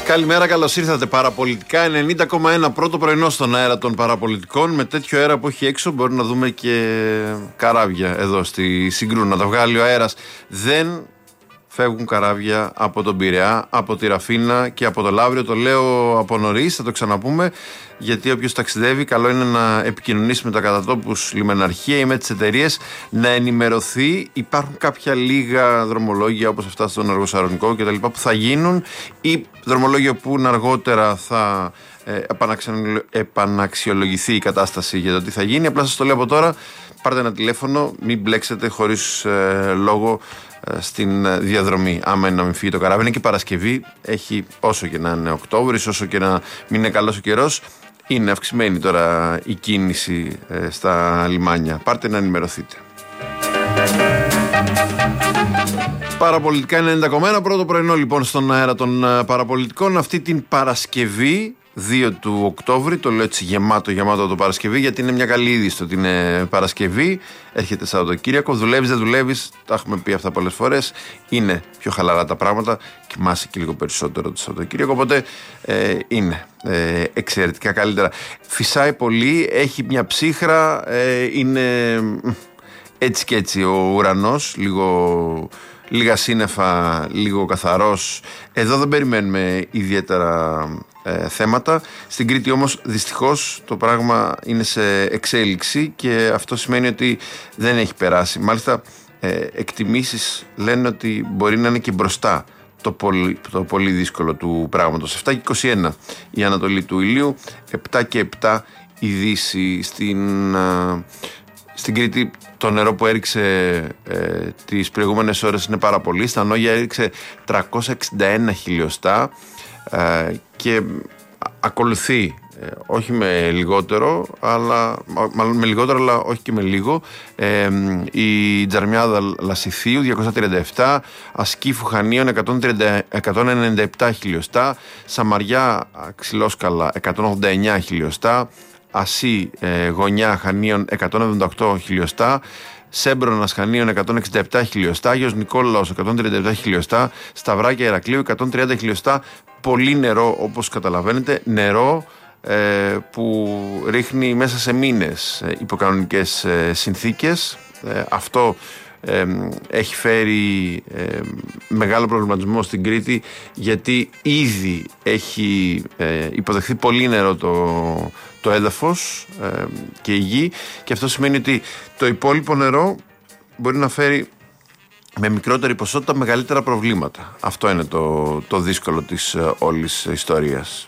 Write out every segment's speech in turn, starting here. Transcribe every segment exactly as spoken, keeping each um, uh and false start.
Καλημέρα, καλώς ήρθατε. Παραπολιτικά ενενήντα κόμμα ένα, πρώτο πρωινό στον αέρα των παραπολιτικών. Με τέτοιο αέρα που έχει έξω, μπορεί να δούμε και καράβια εδώ στη Συγκρού. Να τα βγάλει ο αέρας. Δεν φεύγουν καράβια από τον Πειραιά, από τη Ραφίνα και από το Λαύριο. Το λέω από νωρίς, θα το ξαναπούμε. Γιατί όποιος ταξιδεύει, καλό είναι να επικοινωνήσει με τα κατατόπους λιμεναρχεία ή με τις εταιρείες, να ενημερωθεί. Υπάρχουν κάποια λίγα δρομολόγια όπως αυτά στον Αργοσαρονικό κτλ. Που θα γίνουν, ή δρομολόγια που αργότερα θα ε, επαναξιολογηθεί η κατάσταση για το τι θα γίνει. Απλά σας το λέω από τώρα, πάρτε ένα τηλέφωνο, μην μπλέξετε χωρίς ε, λόγο ε, στην διαδρομή. Άμα είναι να μην φύγει το καράβι, είναι και Παρασκευή, έχει όσο και να είναι Οκτώβρης, όσο και να μην είναι καλός ο καιρός. Είναι αυξημένη τώρα η κίνηση ε, στα λιμάνια. Πάρτε να ενημερωθείτε. Παραπολιτικά ενενήντα κόμμα ένα, πρώτο πρωινό λοιπόν στον αέρα των uh, παραπολιτικών. Αυτή την Παρασκευή, δύο του Οκτώβρη, το λέω έτσι γεμάτο γεμάτο το Παρασκευή, γιατί είναι μια καλή είδηση ότι είναι Παρασκευή. Έρχεται Σαββατοκύριακο, δουλεύεις, δεν δουλεύεις, τα έχουμε πει αυτά πολλές φορές. Είναι πιο χαλαρά τα πράγματα, κοιμάσαι και λίγο περισσότερο το Σαββατοκύριακο, οπότε ε, είναι ε, εξαιρετικά καλύτερα. Φυσάει πολύ, έχει μια ψύχρα, ε, είναι έτσι και έτσι ο ουρανός, λίγο... Λίγα σύννεφα, λίγο καθαρός. Εδώ δεν περιμένουμε ιδιαίτερα ε, θέματα. Στην Κρήτη όμως δυστυχώς το πράγμα είναι σε εξέλιξη και αυτό σημαίνει ότι δεν έχει περάσει. Μάλιστα ε, εκτιμήσεις λένε ότι μπορεί να είναι και μπροστά το πολύ, το πολύ δύσκολο του πράγματος. επτά και είκοσι ένα η Ανατολή του ηλίου, επτά και επτά η Δύση. Στην... Ε, Στην Κρήτη το νερό που έριξε ε, τις προηγούμενες ώρες είναι πάρα πολύ. Στα Νόγια έριξε τριακόσια εξήντα ένα χιλιοστά ε, και ακολουθεί ε, όχι με λιγότερο, αλλά, μάλλον με λιγότερο, αλλά όχι και με λίγο. Ε, η Τζαρμιάδα Λασιθίου διακόσια τριάντα επτά, Ασκήφου Χανίων εκατόν ενενήντα επτά χιλιοστά, Σαμαριά Ξυλόσκαλα εκατόν ογδόντα εννιά χιλιοστά, Ασί ε, Γωνιά Χανίων εκατόν εβδομήντα οκτώ χιλιοστά, Σέμπρονας Χανίων εκατόν εξήντα επτά χιλιοστά, Άγιος Νικόλαος εκατόν τριάντα επτά χιλιοστά, Σταυράκια Ηρακλείου εκατόν τριάντα χιλιοστά. Πολύ νερό, όπως καταλαβαίνετε, νερό ε, που ρίχνει μέσα σε μήνες ε, υποκανονικές ε, συνθήκες. Ε, αυτό ε, έχει φέρει ε, μεγάλο προβληματισμό στην Κρήτη, γιατί ήδη έχει ε, υποδεχθεί πολύ νερό το, το έδαφος ε, και η γη, και αυτό σημαίνει ότι το υπόλοιπο νερό μπορεί να φέρει με μικρότερη ποσότητα μεγαλύτερα προβλήματα. Αυτό είναι το, το δύσκολο της ε, όλης ιστορίας.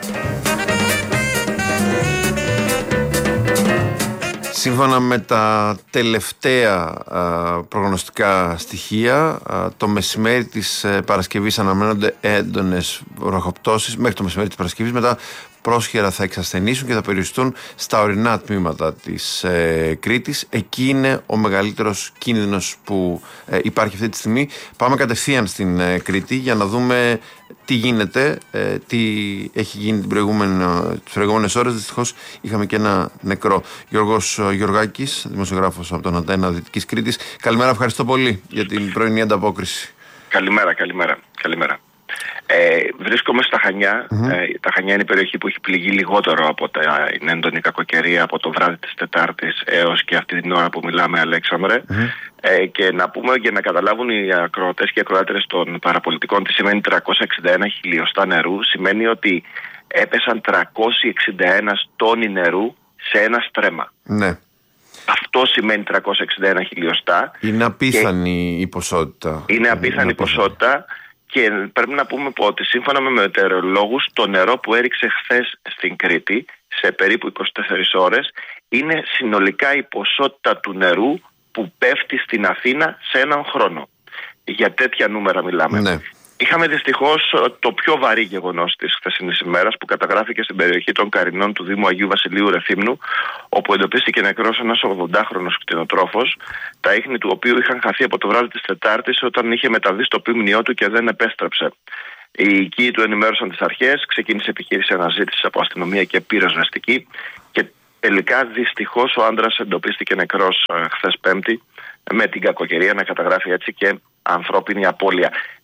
Σύμφωνα με τα τελευταία α, προγνωστικά στοιχεία, α, το μεσημέρι της ε, Παρασκευής αναμένονται έντονες βροχοπτώσεις μέχρι το μεσημέρι της Παρασκευής. Μετά πρόσχερα θα εξασθενήσουν και θα περιοριστούν στα ορεινά τμήματα της ε, Κρήτης. Εκεί είναι ο μεγαλύτερος κίνδυνος που ε, υπάρχει αυτή τη στιγμή. Πάμε κατευθείαν στην ε, Κρήτη για να δούμε τι γίνεται, ε, τι έχει γίνει την προηγούμενη, τις προηγούμενες ώρες. Δυστυχώς είχαμε και ένα νεκρό. Γιώργος Γιωργάκης, δημοσιογράφος από τον Αντένα Δυτικής Κρήτης. Καλημέρα, ευχαριστώ πολύ για την πρωινή ανταπόκριση. Καλημέρα, καλημέρα, καλημέρα. Ε, βρίσκομαι στα Χανιά. Mm-hmm. Ε, τα Χανιά είναι η περιοχή που έχει πληγεί λιγότερο από την έντονη κακοκαιρία από το βράδυ της Τετάρτης έως και αυτή την ώρα που μιλάμε, Αλέξανδρε. Mm-hmm. Ε, και να πούμε, για να καταλάβουν οι ακροατές και οι ακροάτερες των παραπολιτικών, τι σημαίνει τριακόσια εξήντα ένα χιλιοστά νερού. Σημαίνει ότι έπεσαν τριακόσιοι εξήντα ένα τόνοι νερού σε ένα στρέμμα. Ναι. Αυτό σημαίνει τριακόσια εξήντα ένα χιλιοστά. Είναι απίθανη η ποσότητα. Είναι απίθανη η ποσότητα. Και πρέπει να πούμε ότι σύμφωνα με μετεωρολόγους, το νερό που έριξε χθες στην Κρήτη σε περίπου είκοσι τέσσερις ώρες είναι συνολικά η ποσότητα του νερού που πέφτει στην Αθήνα σε έναν χρόνο. Για τέτοια νούμερα μιλάμε. Ναι. Είχαμε δυστυχώς το πιο βαρύ γεγονός της χθεσινής ημέρας, που καταγράφηκε στην περιοχή των Καρινών του Δήμου Αγίου Βασιλείου Ρεθύμνου, όπου εντοπίστηκε νεκρός ένας ογδοντάχρονος κτηνοτρόφος, τα ίχνη του οποίου είχαν χαθεί από το βράδυ της Τετάρτης όταν είχε μεταβεί στο ποιμνιό του και δεν επέστρεψε. Οι οικοί του ενημέρωσαν τις αρχές, ξεκίνησε επιχείρηση αναζήτησης από αστυνομία και πυροσβεστική, και τελικά δυστυχώς ο άντρας εντοπίστηκε νεκρός χθες Πέμπτη, με την κακοκαιρία να καταγράφει έτσι και ανθρώπινη απώλεια.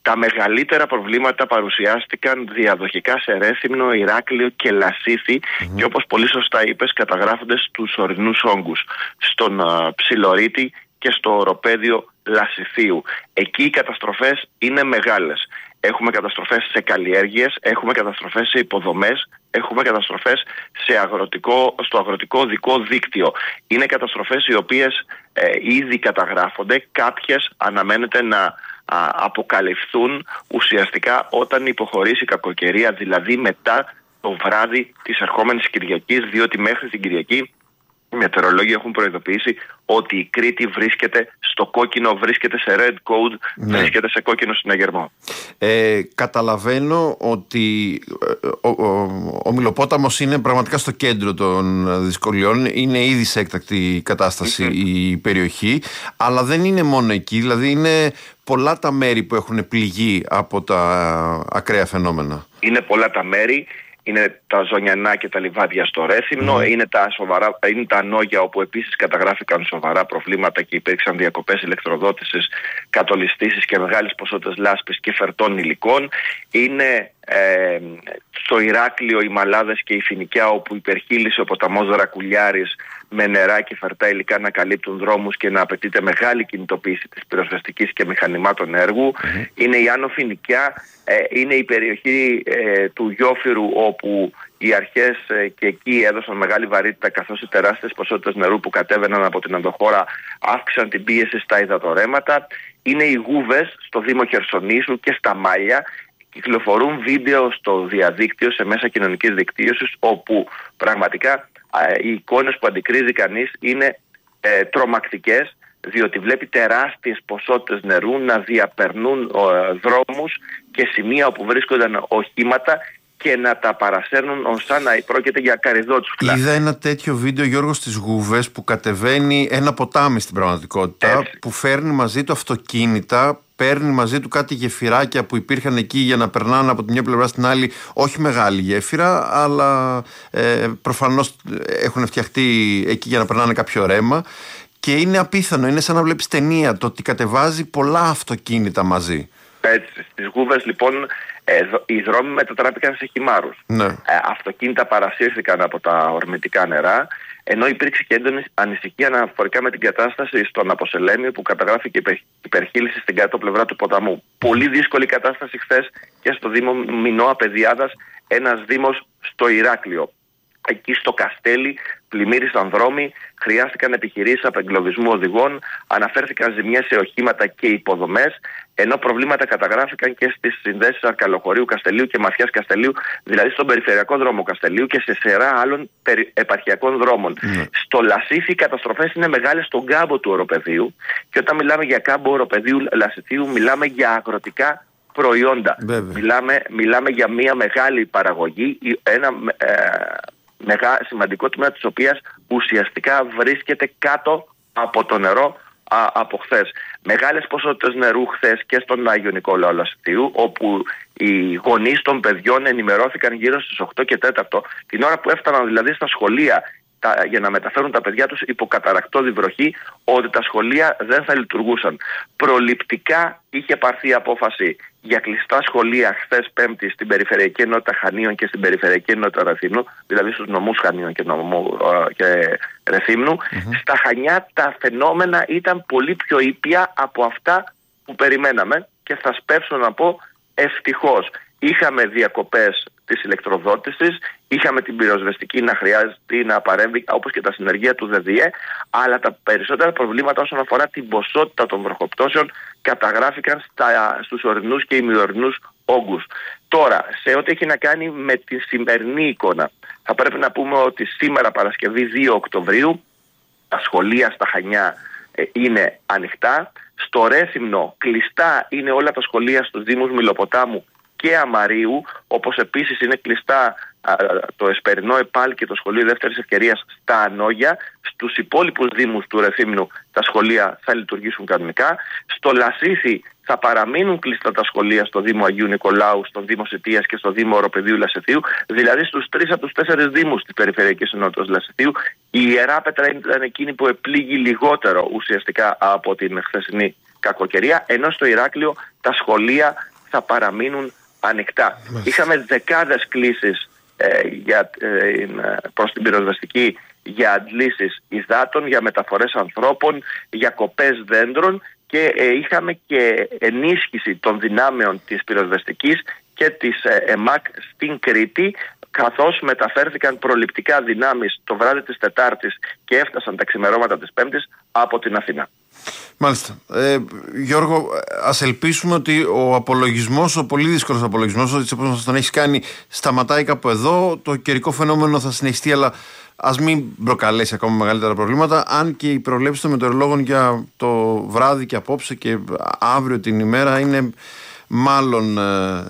Τα μεγαλύτερα προβλήματα παρουσιάστηκαν διαδοχικά σε Ρέθυμνο, Ηράκλειο και Λασίθι mm-hmm. και όπως πολύ σωστά είπες καταγράφονται στους ορεινούς όγκους, στον uh, Ψιλορίτη και στο οροπέδιο Λασιθίου. Εκεί οι καταστροφές είναι μεγάλες. Έχουμε καταστροφές σε καλλιέργειες, έχουμε καταστροφές σε υποδομές, έχουμε καταστροφές σε αγροτικό, στο αγροτικό οδικό δίκτυο. Είναι καταστροφές οι οποίες ε, ήδη καταγράφονται, κάποιες αναμένεται να α, αποκαλυφθούν ουσιαστικά όταν υποχωρήσει η κακοκαιρία, δηλαδή μετά το βράδυ της ερχόμενης Κυριακής, διότι μέχρι την Κυριακή οι μετεωρολόγοι έχουν προειδοποιήσει ότι η Κρήτη βρίσκεται στο κόκκινο, βρίσκεται σε red code, ναι. βρίσκεται σε κόκκινο συναγερμό. Ε, καταλαβαίνω ότι ο, ο, ο Μυλοπόταμος είναι πραγματικά στο κέντρο των δυσκολιών. Είναι ήδη σε έκτακτη κατάσταση mm-hmm. η περιοχή, αλλά δεν είναι μόνο εκεί. Δηλαδή είναι πολλά τα μέρη που έχουν πληγεί από τα ακραία φαινόμενα. Είναι πολλά τα μέρη. Είναι τα Ζωνιανά και τα Λιβάδια στο Ρέθυμνο, mm. είναι, τα σοβαρά, είναι τα Νόγια όπου επίσης καταγράφηκαν σοβαρά προβλήματα και υπήρξαν διακοπές ηλεκτροδότησης, κατολιστήσεις και μεγάλες ποσότητες λάσπης και φερτών υλικών. Είναι ε, στο Ηράκλειο οι Μαλάδες και η Φοινικιά όπου υπερχείλησε ο ποταμός Δρακουλιάρης με νερά και φερτά υλικά να καλύπτουν δρόμους και να απαιτείται μεγάλη κινητοποίηση της πυροσβεστικής και μηχανημάτων έργου. Mm-hmm. Είναι η Άνω Φοινικιά, ε, είναι η περιοχή ε, του Γιόφυρου όπου οι αρχές ε, και εκεί έδωσαν μεγάλη βαρύτητα, καθώς οι τεράστιες ποσότητες νερού που κατέβαιναν από την ενδοχώρα αύξησαν την πίεση στα υδατορρέματα. Είναι οι Γούβες στο Δήμο Χερσονήσου και στα Μάλια. Κυκλοφορούν βίντεο στο διαδίκτυο, σε μέσα κοινωνικής δικτύωσης, όπου πραγματικά ε, οι εικόνες που αντικρίζει κανείς είναι ε, τρομακτικές, διότι βλέπει τεράστιες ποσότητες νερού να διαπερνούν ε, δρόμους και σημεία όπου βρίσκονταν οχήματα και να τα παρασέρνουν ως σαν να πρόκειται για καρυδότσουφλα. Είδα ένα τέτοιο βίντεο, Γιώργο, στις Γούβες που κατεβαίνει ένα ποτάμι στην πραγματικότητα, έτσι, που φέρνει μαζί του αυτοκίνητα, παίρνει μαζί του κάτι γεφυράκια που υπήρχαν εκεί για να περνάνε από τη μια πλευρά στην άλλη, όχι μεγάλη γέφυρα, αλλά ε, προφανώς έχουν φτιαχτεί εκεί για να περνάνε κάποιο ρέμα. Και είναι απίθανο, είναι σαν να βλέπεις ταινία το ότι κατεβάζει πολλά αυτοκίνητα μαζί. Έτσι, στις Γούβες λοιπόν ε, οι δρόμοι μετατράπηκαν σε χυμάρους. Ναι. Ε, αυτοκίνητα παρασύρθηκαν από τα ορμητικά νερά, ενώ υπήρξε και έντονη ανησυχία αναφορικά με την κατάσταση στον Αποσελέμιο που καταγράφηκε υπερ, υπερχείληση στην κάτω πλευρά του ποταμού. Πολύ δύσκολη κατάσταση χθες και στο Δήμο Μινώα Παιδιάδας, ένας δήμος στο Ηράκλειο. Εκεί στο Καστέλι πλημμύρισαν δρόμοι, χρειάστηκαν επιχειρήσεις απεγκλωβισμού οδηγών, αναφέρθηκαν ζημιές σε οχήματα και υποδομές, ενώ προβλήματα καταγράφηκαν και στις συνδέσεις Αρκαλοχωρίου Καστελίου και Μαθιάς Καστελίου, δηλαδή στον περιφερειακό δρόμο Καστελίου και σε σειρά άλλων επαρχιακών δρόμων. Mm. Στο Λασίθι οι καταστροφές είναι μεγάλες στον κάμπο του οροπεδίου, και όταν μιλάμε για κάμπο οροπεδίου Λασιθίου μιλάμε για αγροτικά προϊόντα. Μιλάμε, μιλάμε για μια μεγάλη παραγωγή, ένα ε, μεγά, σημαντικό τμήμα της οποίας ουσιαστικά βρίσκεται κάτω από το νερό α, από χθες. Μεγάλες ποσότητες νερού χθες και στον Άγιο Νικόλαο Λασιθίου, όπου οι γονείς των παιδιών ενημερώθηκαν γύρω στις οκτώ και τέταρτο, την ώρα που έφταναν δηλαδή στα σχολεία τα, για να μεταφέρουν τα παιδιά τους υπό καταρρακτώδη βροχή, ότι τα σχολεία δεν θα λειτουργούσαν. Προληπτικά είχε πάρθει απόφαση για κλειστά σχολεία χθες Πέμπτη στην Περιφερειακή Ενότητα Χανίων και στην Περιφερειακή Ενότητα Ρεθύμνου, δηλαδή στους νομούς Χανίων και, νομού, και Ρεθύμνου. Mm-hmm. Στα Χανιά τα φαινόμενα ήταν πολύ πιο ήπια από αυτά που περιμέναμε, και θα σπεύσω να πω ευτυχώς. Είχαμε διακοπές της ηλεκτροδότησης, είχαμε την πυροσβεστική να χρειάζεται να παρέμβει, όπως και τα συνεργεία του ΔΔΕ, αλλά τα περισσότερα προβλήματα όσον αφορά την ποσότητα των βροχοπτώσεων καταγράφηκαν στα, στους ορεινούς και ημιορεινούς όγκους. Τώρα, σε ό,τι έχει να κάνει με τη σημερινή εικόνα, θα πρέπει να πούμε ότι σήμερα Παρασκευή δύο Οκτωβρίου τα σχολεία στα Χανιά ε, είναι ανοιχτά. Στο Ρέθυμνο κλειστά είναι όλα τα σχολεία στους Δήμους Μυλοποτάμου και Αμαρίου, όπως επίσης είναι κλειστά α, το Εσπερινό ΕΠΑΛ και το Σχολείο Δεύτερης Ευκαιρίας στα Ανόγια. Στους υπόλοιπους δήμους του Ρεθύμνου τα σχολεία θα λειτουργήσουν κανονικά. Στο Λασίθι θα παραμείνουν κλειστά τα σχολεία στο Δήμο Αγίου Νικολάου, στον Δήμο Σιτίας και στο Δήμο Οροπεδίου Λασιθίου, δηλαδή στους τρεις από τους τέσσερις δήμους της Περιφερειακής Ενότητας Λασιθίου. Η Ιεράπετρα ήταν εκείνη που επλήγει λιγότερο ουσιαστικά από την χθεσινή κακοκαιρία, ενώ στο Ηράκλειο τα σχολεία θα παραμείνουν ανοιχτά. Μάλιστα. Είχαμε δεκάδες κλήσεις ε, για, ε, προς την πυροσβεστική για αντλήσεις υδάτων, για μεταφορές ανθρώπων, για κοπές δέντρων και ε, είχαμε και ενίσχυση των δυνάμεων της πυροσβεστικής και της ε, ΕΜΑΚ στην Κρήτη, καθώς μεταφέρθηκαν προληπτικά δυνάμεις το βράδυ της Τετάρτης και έφτασαν τα ξημερώματα της Πέμπτης από την Αθήνα. Μάλιστα. Ε, Γιώργο, ας ελπίσουμε ότι ο απολογισμός, ο πολύ δύσκολος απολογισμός, ότι όπως τον έχεις κάνει, σταματάει κάπου εδώ. Το καιρικό φαινόμενο θα συνεχιστεί, αλλά ας μην προκαλέσει ακόμα μεγαλύτερα προβλήματα. Αν και οι προβλέψεις των μετεωρολόγων για το βράδυ και απόψε και αύριο την ημέρα είναι μάλλον ε,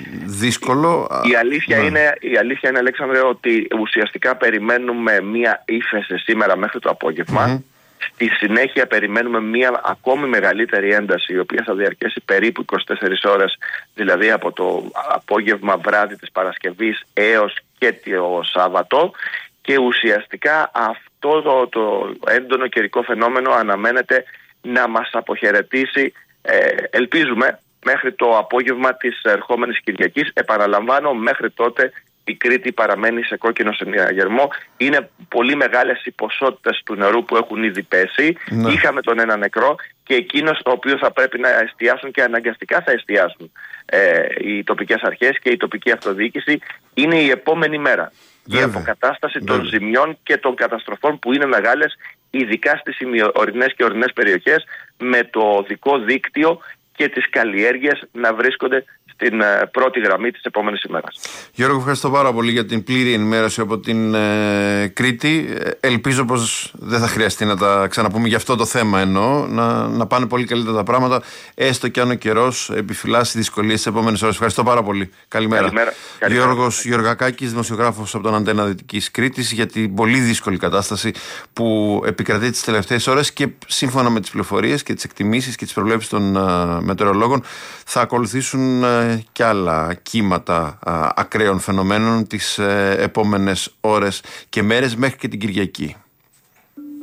δύσκολο. Η αλήθεια, ναι. είναι, η αλήθεια είναι, Αλέξανδρε, ότι ουσιαστικά περιμένουμε μία ύφεση σήμερα μέχρι το απόγευμα. Mm-hmm. Στη συνέχεια περιμένουμε μία ακόμη μεγαλύτερη ένταση, η οποία θα διαρκέσει περίπου είκοσι τέσσερις ώρες, δηλαδή από το απόγευμα βράδυ της Παρασκευής έως και το Σάββατο. Και ουσιαστικά αυτό το, το έντονο καιρικό φαινόμενο αναμένεται να μας αποχαιρετήσει, ε, ελπίζουμε, μέχρι το απόγευμα της ερχόμενης Κυριακής. Επαναλαμβάνω, μέχρι τότε η Κρήτη παραμένει σε κόκκινο συναγερμό. Είναι πολύ μεγάλες οι ποσότητες του νερού που έχουν ήδη πέσει. Ναι. Είχαμε τον ένα νεκρό και εκείνο στο οποίο θα πρέπει να εστιάσουν και αναγκαστικά θα εστιάσουν ε, οι τοπικές αρχές και η τοπική αυτοδιοίκηση είναι η επόμενη μέρα. Βέβαια. Η αποκατάσταση Βέβαια. των ζημιών και των καταστροφών που είναι μεγάλες, ειδικά στις ημιορεινές και ορεινές περιοχές, με το οδικό δίκτυο και τις καλλιέργειες να βρίσκονται στην πρώτη γραμμή της επόμενης ημέρας. Γιώργο, ευχαριστώ πάρα πολύ για την πλήρη ενημέρωση από την ε, Κρήτη. Ελπίζω πως δεν θα χρειαστεί να τα ξαναπούμε για αυτό το θέμα, εννοώ, να, να πάνε πολύ καλύτερα τα πράγματα, έστω και αν ο καιρός επιφυλάσσει δυσκολίες τις επόμενες ώρες. Ευχαριστώ πάρα πολύ. Καλημέρα. Καλημέρα. Γιώργος Γεωργακάκης, δημοσιογράφος από τον Αντένα Δυτικής Κρήτης, για την πολύ δύσκολη κατάσταση που επικρατεί τις τελευταίες ώρες και σύμφωνα με τις πληροφορίες και τις εκτιμήσεις και τις προβλέψεις των uh, μετεωρολόγων θα ακολουθήσουν uh, και άλλα κύματα α, ακραίων φαινομένων τις ε, επόμενες ώρες και μέρες μέχρι και την Κυριακή.